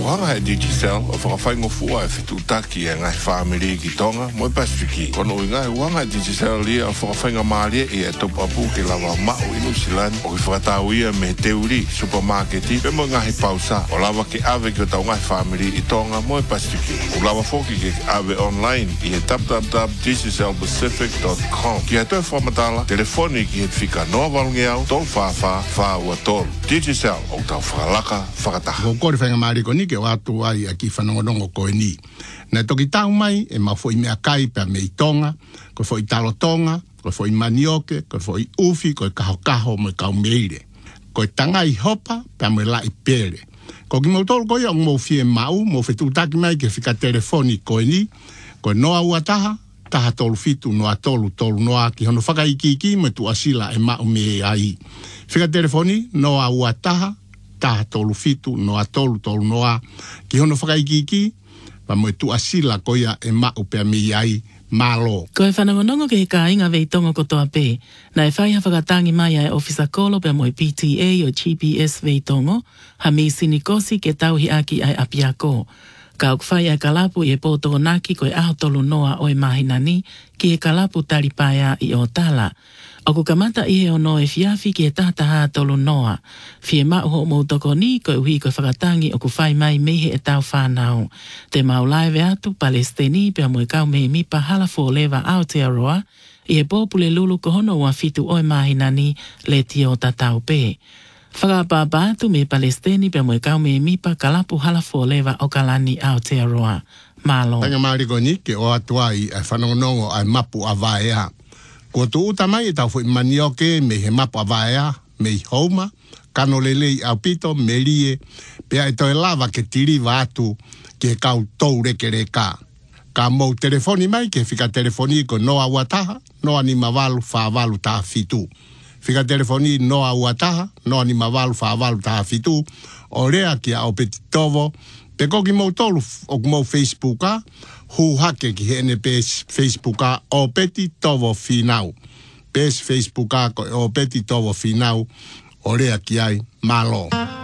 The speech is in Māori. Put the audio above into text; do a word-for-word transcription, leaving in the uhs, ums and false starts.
wanga e Digicel o whakawhaingo fua e whitutaki e ngai whamiri ki tonga mo e Pasifiki. Kono i ngai wanga e Digicel lia o whakawhainga maalia i e topu apu ke lawa mao i Nusilani o ki whakatau ia me teuri supermarketi pe mo ngai pausa o lawa ke ave ki o tau ngai whamiri i tonga mo e Pasifiki. O lawa foki ke ave online i e w w w dot digicel pacific dot com. Ki e toi whamatala, telefoni ki e whika noa walungeau, tol whawha, whaua tol. Digicel o tau whakalaka, whakataha. Ko kore whainga maari ko ni ke watu ai a ki whanongonongo koe ni. Nā toki tau mai e ma fo i mea kai pia me i tonga, ko fo i talo tonga, ko fo i manioke, ko fo i ufi, ko i kaho kaho mo i kau meire. Ko i tanga i hopa pia mo i la i pere. Ko ki mau tolu koe o mo fie mau, mo fe tutaki mai ke whika telefoni koe ni, ko noa ua taha, taha tolu fitu noa tolu tolu noa ki hono whakaikiki me tu asila e mau me ai. Whika telefoni noa ua taha, taha tolu fitu noa tolu tolu noa ki hono whakaikiki pa mo tu asila koia e mau pea me ai malo. Ko e whanongonongo ke he ka inga vei tonga kotoa pē. Na e whai hawhakatangi mai ai ofisa kolo pia mo i P T A o G P S vei tongo, ha mi sinikosi ke tauhi aki ai apiako. Ka ok whai ai kalapu i e pōtoko naki ko e aho tolu noa o e mahinani ki e kalapu taripaya i o tala. O ku kamata i he ono e fiafi ki e tahataha tolu noa. Fie mauho mo toko ni ko e uhi ko e whakatangi o ku whai mai mehe e tau whanau. Te maulaive atu Palestini pia mo e kau mehe mipa halafo lewa Aotearoa i e pōpule lulu ko hono ua fitu o e mahinani le tio tatau pē. Whakapapa atu me Palestini pia mo e kau mehe mipa kalapu halafo lewa o kalani Aotearoa. Malo. Tanga mariko ni ke o atuai e whanongonongo ai mapu a vaea. Ko tu uta mai e tau fo i manioke me he mapu a vaea, me i houma, kano lelei au pito, me lie, pea e toi lava ke tiriva atu ke kau tou reke reka. Ka mou telefoni mai ke whika telefoni ko noa uataha, noa ni mavalu whaavalu taha fitu. Whika telefoni noa uataha, noa ni mavalu whaavalu taha fitu, o rea ki a o peti tovo, pe koki mou tolu o mou Facebooka, hu hake ki hene pes Facebooka o peti tovo finau. Pes Facebooka o peti tovo finau, o rea ki ai malo.